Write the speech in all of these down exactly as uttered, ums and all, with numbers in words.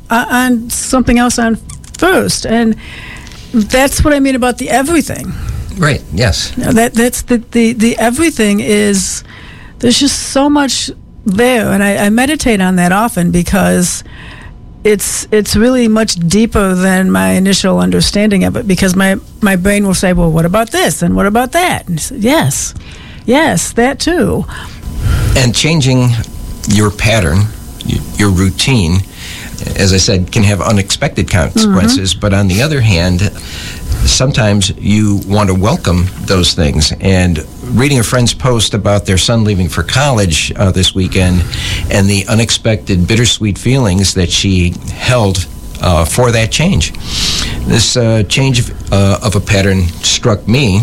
on something else on first. And that's what I mean about the everything. Right, yes. You know, that that's the, the, the everything is, there's just so much there. And I, I meditate on that often because it's it's really much deeper than my initial understanding of it, because my, my brain will say, well, what about this? And what about that? And I say, yes, yes, that too. And changing your pattern, your routine, as I said, can have unexpected consequences. Mm-hmm. But on the other hand, sometimes you want to welcome those things. And reading a friend's post about their son leaving for college uh, this weekend and the unexpected bittersweet feelings that she held uh, for that change. This uh, change of, uh, of a pattern struck me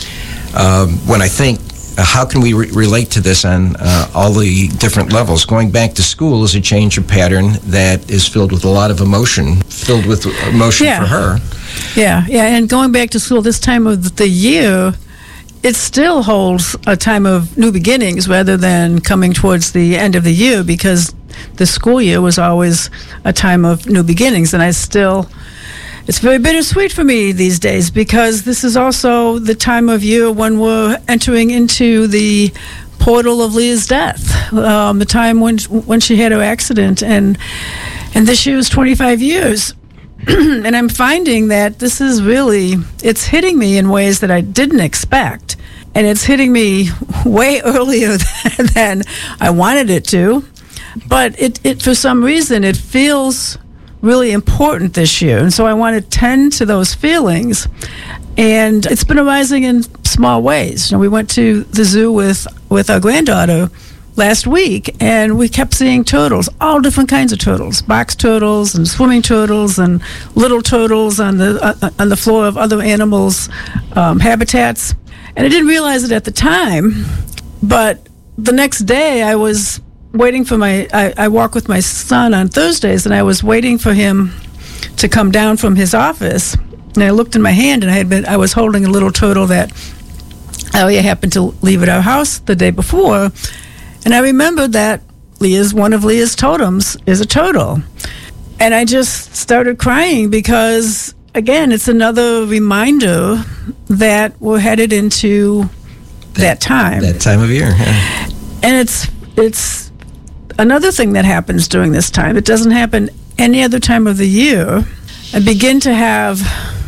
uh, when I think, Uh, how can we re- relate to this on uh, all the different levels? Going back to school is a change of pattern that is filled with a lot of emotion, filled with emotion yeah. for her. Yeah, yeah, and going back to school this time of the year, it still holds a time of new beginnings rather than coming towards the end of the year, because the school year was always a time of new beginnings, and I still... It's very bittersweet for me these days, because this is also the time of year when we're entering into the portal of Leah's death, um, the time when when she had her accident, and and this year is twenty-five years. And I'm finding that this is really, it's hitting me in ways that I didn't expect, and it's hitting me way earlier than, than I wanted it to, but it, it for some reason it feels really important this year, and so I want to tend to those feelings. And it's been arising in small ways. You know, we went to the zoo with with our granddaughter last week, and we kept seeing turtles, all different kinds of turtles, box turtles and swimming turtles and little turtles on the uh, on the floor of other animals' um, habitats. And I didn't realize it at the time, but the next day I was waiting for my, I, I walk with my son on Thursdays, and I was waiting for him to come down from his office, and I looked in my hand, and I had been, I was holding a little turtle that Elia happened to leave at our house the day before, and I remembered that Leah's, one of Leah's totems is a turtle, and I just started crying because, again, it's another reminder that we're headed into that, that time. That time of year, yeah. And it's, it's, another thing that happens during this time, it doesn't happen any other time of the year, I begin to have,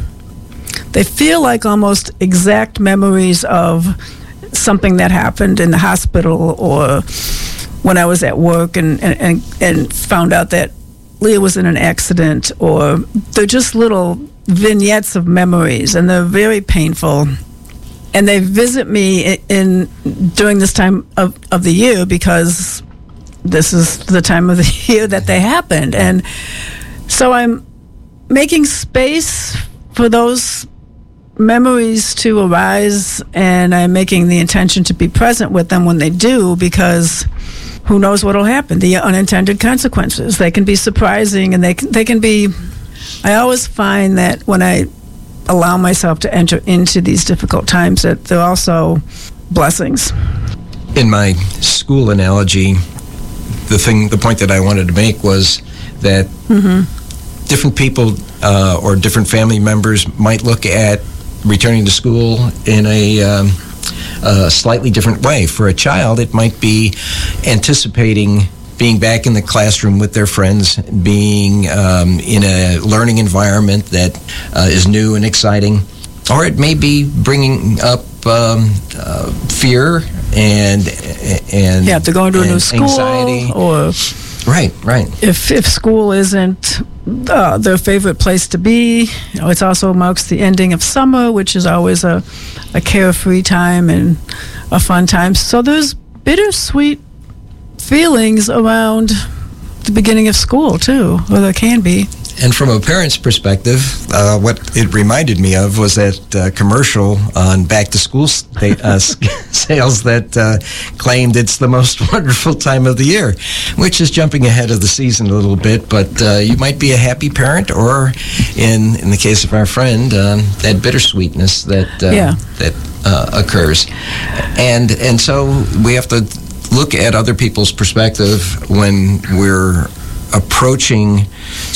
they feel like almost exact memories of something that happened in the hospital, or when I was at work and, and, and, and found out that Leah was in an accident, or they're just little vignettes of memories, and they're very painful. And they visit me in, in during this time of, of the year, because this is the time of the year that they happened. And so I'm making space for those memories to arise, and I'm making the intention to be present with them when they do, because who knows what will happen, the unintended consequences. They can be surprising, and they can, they can be, I always find that when I allow myself to enter into these difficult times, that they're also blessings. In my school analogy, the thing, the point that I wanted to make was that mm-hmm. different people uh, or different family members might look at returning to school in a, um, a slightly different way. For a child, it might be anticipating being back in the classroom with their friends, being um, in a learning environment that uh, is new and exciting. Or it may be bringing up um, uh, fear and and yeah, if they're going to a new school, anxiety. Or right, right. If if school isn't uh, their favorite place to be, you know, it also marks the ending of summer, which is always a a carefree time and a fun time. So there's bittersweet feelings around the beginning of school too, or there can be. And from a parent's perspective, uh, what it reminded me of was that uh, commercial on back-to-school sta- uh, sales that uh, claimed it's the most wonderful time of the year, which is jumping ahead of the season a little bit, but uh, you might be a happy parent, or in in the case of our friend, um, that bittersweetness that uh, yeah. that uh, occurs. And and so we have to look at other people's perspective when we're approaching